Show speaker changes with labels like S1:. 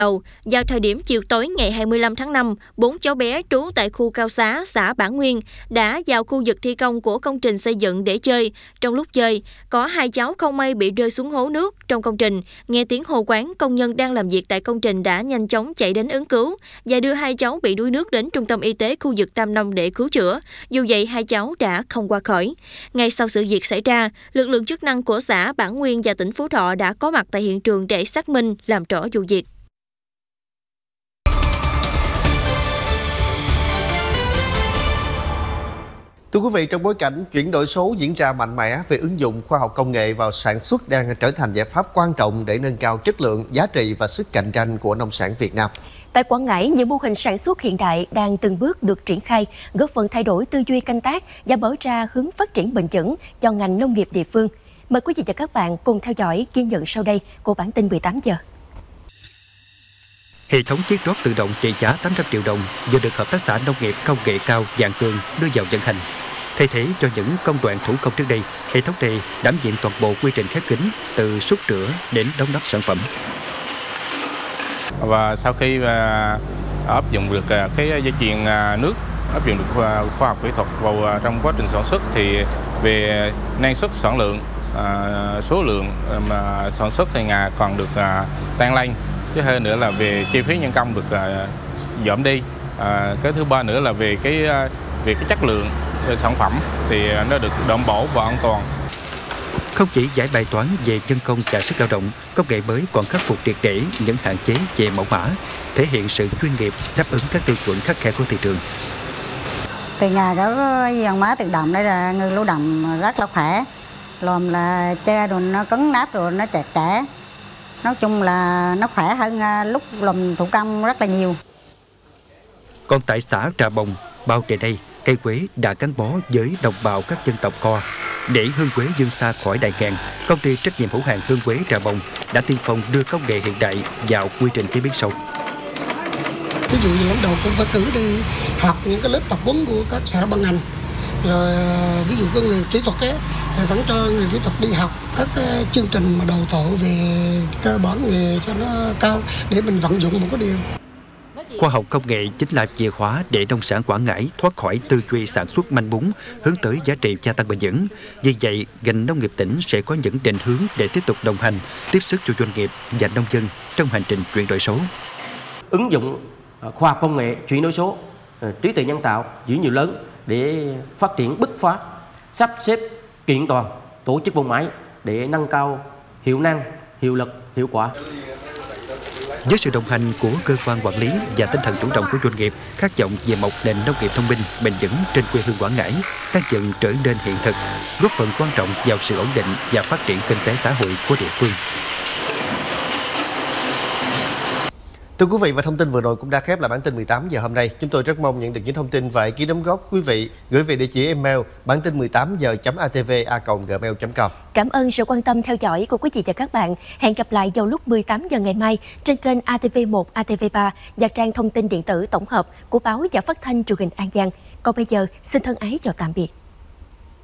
S1: Vào thời điểm chiều tối ngày 25 tháng 5, 4 cháu bé trú tại khu Cao Xá, xã Bản Nguyên đã vào khu vực thi công của công trình xây dựng để chơi. Trong lúc chơi, có 2 cháu không may bị rơi xuống hố nước trong công trình. Nghe tiếng hô quán, công nhân đang làm việc tại công trình đã nhanh chóng chạy đến ứng cứu và đưa 2 cháu bị đuối nước đến trung tâm y tế khu vực Tam Nông để cứu chữa. Dù vậy, 2 cháu đã không qua khỏi. Ngay sau sự việc xảy ra, lực lượng chức năng của xã Bản Nguyên và tỉnh Phú Thọ đã có mặt tại hiện trường để xác minh, làm rõ vụ việc.
S2: Thưa quý vị, trong bối cảnh chuyển đổi số diễn ra mạnh mẽ về ứng dụng khoa học công nghệ vào sản xuất đang trở thành giải pháp quan trọng để nâng cao chất lượng, giá trị và sức cạnh tranh của nông sản Việt Nam.
S3: Tại Quảng Ngãi, những mô hình sản xuất hiện đại đang từng bước được triển khai, góp phần thay đổi tư duy canh tác và mở ra hướng phát triển bền vững cho ngành nông nghiệp địa phương. Mời quý vị và các bạn cùng theo dõi ghi nhận sau đây của bản tin 18 giờ.
S4: Hệ thống chiết rót tự động trị giá 800 triệu đồng vừa được Hợp tác xã Nông nghiệp Công nghệ cao Vạn Tường đưa vào vận hành. Thay thế cho những công đoạn thủ công trước đây, hệ thống này đảm nhiệm toàn bộ quy trình khép kín từ xúc rửa đến đóng nắp sản phẩm.
S5: Và sau khi áp dụng được cái dây chuyền nước, áp dụng được khoa học kỹ thuật vào trong quá trình sản xuất thì về năng suất sản lượng, số lượng mà sản xuất thì còn được tăng lên. Chứ hơn nữa là về chi phí nhân công được giảm đi. Cái thứ ba nữa là về cái chất lượng sản phẩm thì nó được đảm bảo và an toàn.
S4: Không chỉ giải bài toán về nhân công và sức lao động, công nghệ mới còn khắc phục triệt để những hạn chế về mẫu mã, thể hiện sự chuyên nghiệp đáp ứng các tiêu chuẩn khắt khe của thị trường.
S6: Từ nhà có dàn máy tự động đây là người lao động rất là khỏe, làm là chơi rồi nó cứng nắp rồi nó chặt chẽ. Nói chung là nó khỏe hơn lúc làm thủ công rất là nhiều.
S4: Còn tại xã Trà Bồng, bao đời đây, cây quế đã gắn bó với đồng bào các dân tộc Co. Để hương quế vươn xa khỏi đại ngàn, công ty trách nhiệm hữu hạn Hương Quế Trà Bồng đã tiên phong đưa công nghệ hiện đại vào quy trình chế biến sâu.
S7: Ví dụ như lãnh đạo cũng phải cử đi học những cái lớp tập huấn của các xã ban ngành. Rồi ví dụ có người kỹ thuật ấy, thì vẫn cho người kỹ thuật đi học các chương trình mà đầu thổ về cơ bản nghề cho nó cao để mình vận dụng một cái điều.
S4: Khoa học công nghệ chính là chìa khóa để nông sản Quảng Ngãi thoát khỏi tư duy sản xuất manh mún, hướng tới giá trị gia tăng bền vững. Vì vậy, ngành nông nghiệp tỉnh sẽ có những định hướng để tiếp tục đồng hành, tiếp sức cho doanh nghiệp và nông dân trong hành trình chuyển đổi số.
S8: Ứng dụng khoa học công nghệ chuyển đổi số, trí tuệ nhân tạo dữ liệu lớn để phát triển bứt phá, sắp xếp kiện toàn, tổ chức bộ máy để nâng cao hiệu năng, hiệu lực, hiệu quả.
S4: Với sự đồng hành của cơ quan quản lý và tinh thần chủ động của doanh nghiệp, khát vọng về một nền nông nghiệp thông minh, bền vững trên quê hương Quảng Ngãi đang dần trở nên hiện thực, góp phần quan trọng vào sự ổn định và phát triển kinh tế xã hội của địa phương.
S2: Thưa quý vị, và thông tin vừa rồi cũng đã khép lại bản tin 18 giờ hôm nay. Chúng tôi rất mong nhận được những thông tin và ý kiến đóng góp quý vị gửi về địa chỉ email bản tin 18giờ.atv@gmail.com.
S3: Cảm ơn sự quan tâm theo dõi của quý vị và các bạn. Hẹn gặp lại vào lúc 18 giờ ngày mai trên kênh ATV1, ATV3 và trang thông tin điện tử tổng hợp của báo và phát thanh truyền hình An Giang. Còn bây giờ, xin thân ái chào tạm biệt.